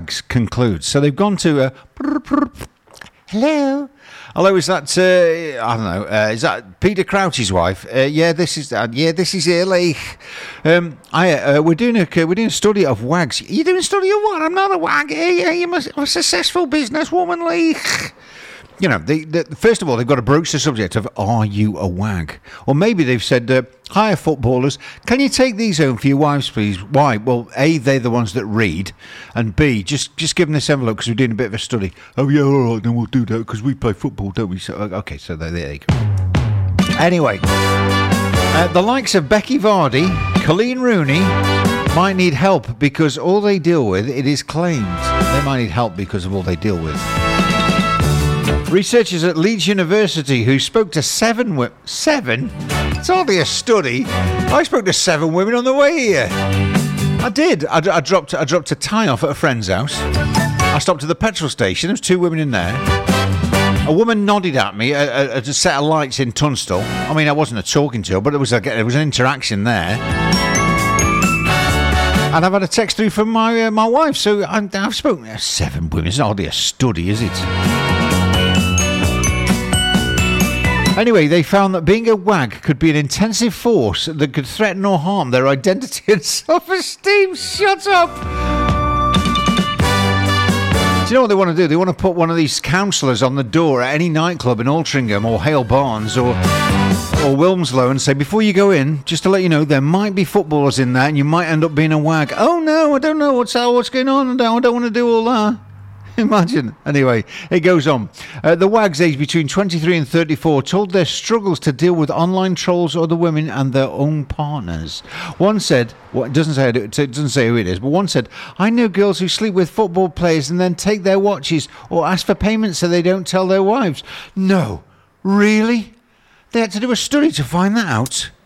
wags concludes. So they've gone to hello. Hello, is that I don't know? Is that Peter Crouch's wife? Yeah, this is Ehrlich. We're doing a study of wags. You're doing a study of what? I'm not a wag. I'm a successful businesswoman, Leigh. You know, first of all, they've got to broach the subject of, are you a wag? Or maybe they've said, hiya, footballers, can you take these home for your wives, please? Why? Well, A, they're the ones that read, and B, just give them this envelope because we're doing a bit of a study. Oh, yeah, all right, then we'll do that because we play football, don't we? So, okay, so there you go. Anyway, the likes of Becky Vardy, Colleen Rooney might need help because all they deal with, it is claimed, they might need help because of all they deal with. Researchers at Leeds University who spoke to seven? It's hardly a study. I spoke to 7 women on the way here. I did. I dropped a tie off at a friend's house. I stopped at the petrol station. There was 2 women in there. A woman nodded at me at a set of lights in Tunstall. I mean, I wasn't talking to her, but there was an interaction there. And I've had a text through from my wife. So I've spoken to 7 women. It's not hardly a study, is it? Anyway, they found that being a wag could be an intensive force that could threaten or harm their identity and self-esteem. Shut up! Do you know what they want to do? They want to put one of these counsellors on the door at any nightclub in Altrincham or Hale Barnes or Wilmslow and say, before you go in, just to let you know, there might be footballers in there and you might end up being a wag. Oh no, I don't know what's going on. I don't want to do all that. Imagine. Anyway, it goes on. The wags aged between 23 and 34 told their struggles to deal with online trolls, other women and their own partners. One said, it doesn't say who it is, but one said, I know girls who sleep with football players and then take their watches or ask for payment so they don't tell their wives. No. Really? They had to do a study to find that out.